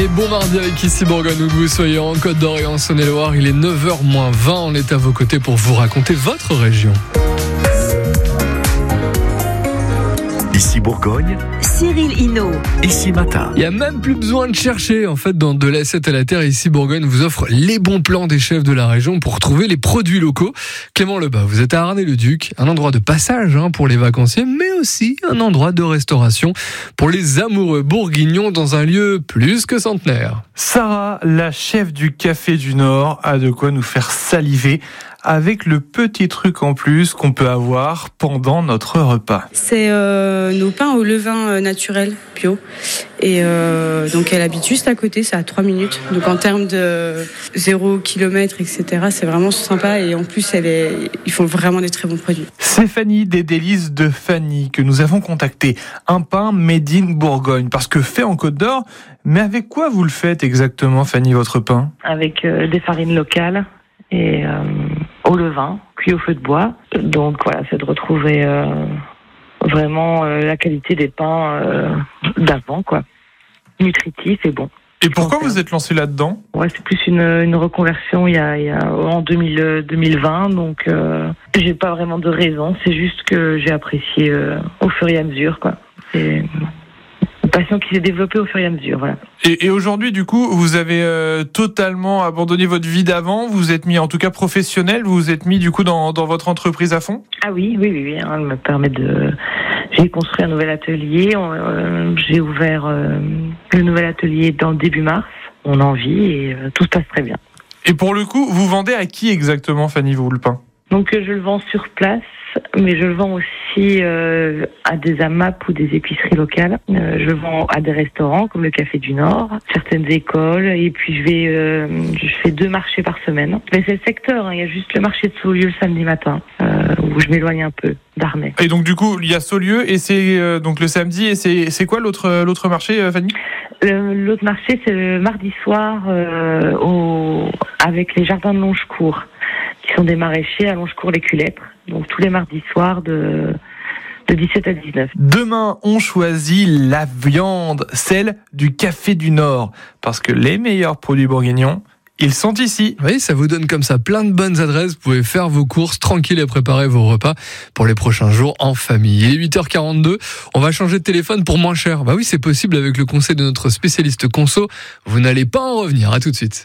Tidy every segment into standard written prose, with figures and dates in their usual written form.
bon mardi avec ici Bourgogne, où que vous soyez en Côte d'Or et en Saône-et-Loire. Il est 9h-20, on est à vos côtés pour vous raconter votre région. Ici Bourgogne, Cyril Hinault. Ici Matin. Il n'y a même plus besoin de chercher. En fait, dans De l'Assiette à la Terre, ici Bourgogne vous offre les bons plans des chefs de la région pour trouver les produits locaux. Clément Lebas, vous êtes à Arnay-le-Duc, un endroit de passage pour les vacanciers, mais aussi un endroit de restauration pour les amoureux bourguignons dans un lieu plus que centenaire. Sarah, la chef du Café du Nord, a de quoi nous faire saliver avec le petit truc en plus qu'on peut avoir pendant notre repas. C'est nos pains au levain naturel, bio. Et donc elle habite juste à côté, c'est à 3 minutes. Donc en termes de 0 km, etc., c'est vraiment sympa. Et en plus, ils font vraiment des très bons produits. C'est Fanny des Délices de Fanny que nous avons contacté. Un pain made in Bourgogne, parce que fait en Côte d'Or. Mais avec quoi vous le faites exactement, Fanny, votre pain ? Avec des farines locales et au levain, cuit au feu de bois. Donc voilà, c'est de retrouver vraiment la qualité des pains d'avant, quoi. Nutritif et bon. Et pourquoi vous êtes lancé là-dedans ? Ouais, c'est plus une reconversion il y a en 2020, donc j'ai pas vraiment de raison, c'est juste que j'ai apprécié au fur et à mesure, quoi. C'est une passion qui s'est développée au fur et à mesure, voilà. Et aujourd'hui, du coup, vous avez totalement abandonné votre vie d'avant, vous êtes mis, en tout cas professionnel, vous vous êtes mis du coup dans votre entreprise à fond ? Ah oui, elle me permet de... J'ai construit un nouvel atelier, j'ai ouvert le nouvel atelier dans le début mars, on en vit et tout se passe très bien. Et pour le coup, vous vendez à qui exactement, Fanny, vous, le pain ? Donc je le vends sur place, mais je le vends aussi à des AMAP ou des épiceries locales. Je le vends à des restaurants comme le Café du Nord, certaines écoles, et puis je fais 2 marchés par semaine. Mais c'est le secteur, il y a juste le marché de Saulieu le samedi matin, où je m'éloigne un peu d'Arnay. Et donc du coup, il y a Saulieu et c'est donc le samedi, et c'est quoi l'autre marché, Fanny ? L'autre marché, c'est le mardi soir avec les jardins de Longecourt, qui sont des maraîchers à Longecourt-les-Culêtres. Donc tous les mardis soirs de 17 à 19. Demain, on choisit la viande, celle du Café du Nord, parce que les meilleurs produits bourguignons, ils sont ici. Oui, ça vous donne comme ça plein de bonnes adresses. Vous pouvez faire vos courses tranquilles et préparer vos repas pour les prochains jours en famille. Il est 8h42. On va changer de téléphone pour moins cher. Bah oui, c'est possible avec le conseil de notre spécialiste conso. Vous n'allez pas en revenir. À tout de suite.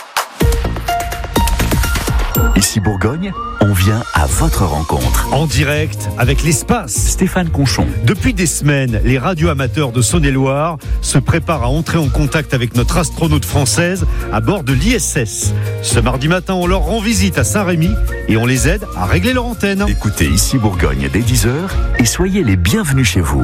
Ici Bourgogne, on vient à votre rencontre. En direct avec l'espace. Stéphane Conchon. Depuis des semaines, les radioamateurs de Saône-et-Loire se préparent à entrer en contact avec notre astronaute française à bord de l'ISS. Ce mardi matin, on leur rend visite à Saint-Rémy et on les aide à régler leur antenne. Écoutez Ici Bourgogne dès 10h et soyez les bienvenus chez vous.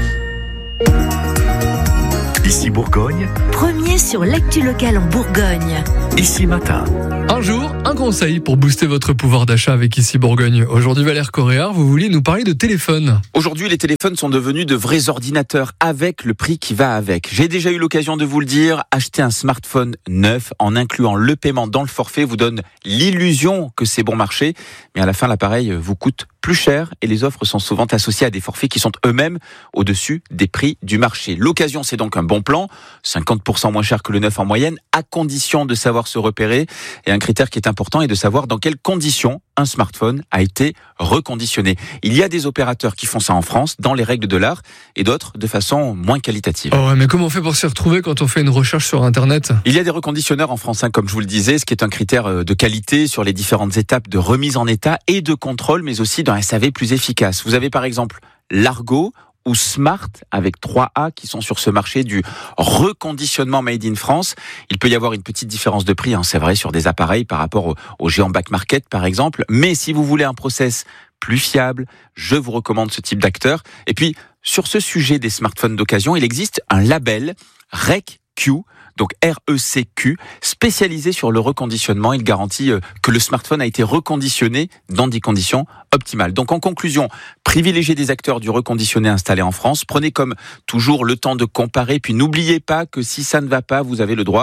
Ici Bourgogne, Premier sur l'actu locale en Bourgogne. Ici Matin. Un jour, un conseil pour booster votre pouvoir d'achat avec Ici Bourgogne. Aujourd'hui, Valère Coréard, vous vouliez nous parler de téléphone. Aujourd'hui, les téléphones sont devenus de vrais ordinateurs avec le prix qui va avec. J'ai déjà eu l'occasion de vous le dire, acheter un smartphone neuf en incluant le paiement dans le forfait vous donne l'illusion que c'est bon marché, mais à la fin, l'appareil vous coûte plus cher et les offres sont souvent associées à des forfaits qui sont eux-mêmes au-dessus des prix du marché. L'occasion, c'est donc un bon plan, 50% moins cher que le neuf en moyenne, à condition de savoir se repérer. Et un critère qui est important est de savoir dans quelles conditions un smartphone a été reconditionné. Il y a des opérateurs qui font ça en France, dans les règles de l'art, et d'autres de façon moins qualitative. Oh ouais, mais comment on fait pour s'y retrouver quand on fait une recherche sur Internet ? Il y a des reconditionneurs en France, comme je vous le disais, ce qui est un critère de qualité sur les différentes étapes de remise en état et de contrôle, mais aussi d'un SAV plus efficace. Vous avez par exemple Largo ou Smart avec 3A qui sont sur ce marché du reconditionnement made in France. Il peut y avoir une petite différence de prix, c'est vrai, sur des appareils par rapport aux géants back market par exemple. Mais si vous voulez un process plus fiable, je vous recommande ce type d'acteur. Et puis, sur ce sujet des smartphones d'occasion, il existe un label RECQ, donc RECQ, spécialisé sur le reconditionnement. Il garantit que le smartphone a été reconditionné dans des conditions optimales. Donc en conclusion, privilégiez des acteurs du reconditionné installés en France. Prenez comme toujours le temps de comparer, puis n'oubliez pas que si ça ne va pas, vous avez le droit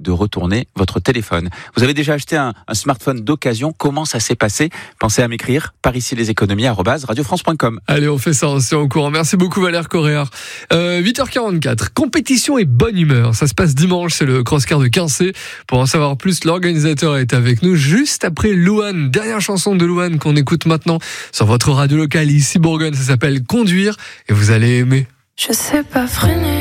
de retourner votre téléphone. Vous avez déjà acheté un smartphone d'occasion? Comment ça s'est passé? Pensez à m'écrire par ici leséconomies@radiofrance.com. Allez, on fait ça, on se tient au courant. Merci beaucoup Valère Correa. 8h44, compétition et bonne humeur. Ça se passe dimanche, c'est le cross-car de Quincé. Pour en savoir plus, l'organisateur est avec nous juste après Louane. Dernière chanson de Louane qu'on écoute maintenant sur votre radio locale ici Bourgogne. Ça s'appelle Conduire et vous allez aimer. Je sais pas freiner.